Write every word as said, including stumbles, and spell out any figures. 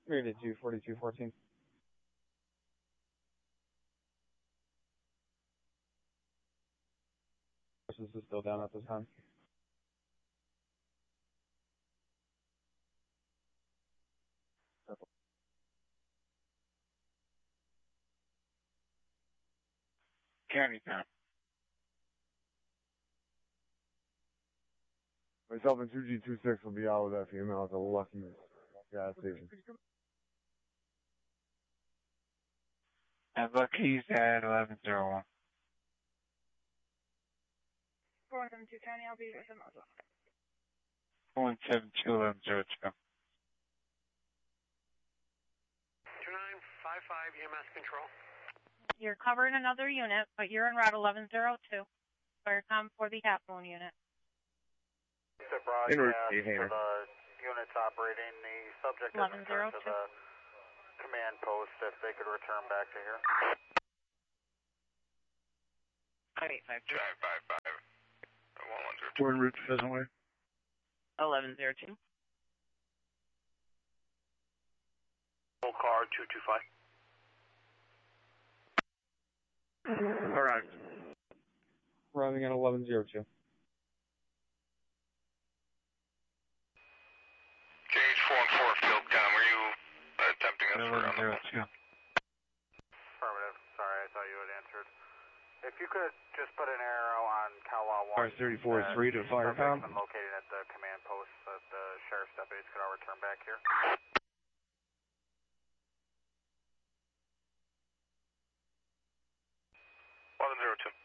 Rated two forty-two fourteen. This is still down at this time. County time. Myself and two G twenty-six will be out with that female at the Lucky gas station. And Lucky's at eleven oh one. four one seven two County, I'll be with him as well. one seven two eleven oh two. two nine five five E M S control. You're covering another unit, but you're en route eleven oh two. Firecom for the Half Moon unit. The broadcast to the units operating, the subject has returned to the command post if they could return back to here. five eight five two. five five five. one one zero two. We're en route to Pheasant Way. eleven oh two. Full car two two five. Arrived. Arriving at eleven oh two. J H four and four field com, were you attempting us for eleven oh two. Affirmative. Sorry, I thought you had answered. If you could just put an arrow on Calwa one. R thirty-four three to Firecom. Located at the command post so that the sheriff's deputies could all return back here. eleven oh two.